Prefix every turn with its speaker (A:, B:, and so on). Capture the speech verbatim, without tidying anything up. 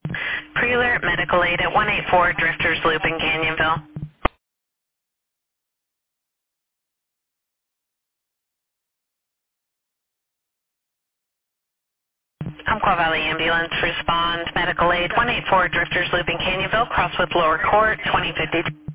A: Pre-alert medical aid at one eight four Drifters Loop in Canyonville. Umpqua Valley Ambulance, respond, medical aid, one eight four Drifters Loop in Canyonville, cross with lower court, twenty fifty.